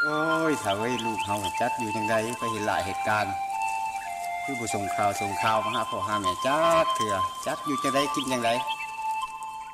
โอ้ยถ้าเว้ยลูกเฮาจัดอยู่จังไดก็เห็นหลายเหตุการณ์คือบ่ส่งข่าวมาหาพ่อหาแม่จักเถื่อจัดอยู่จังไดกินจังได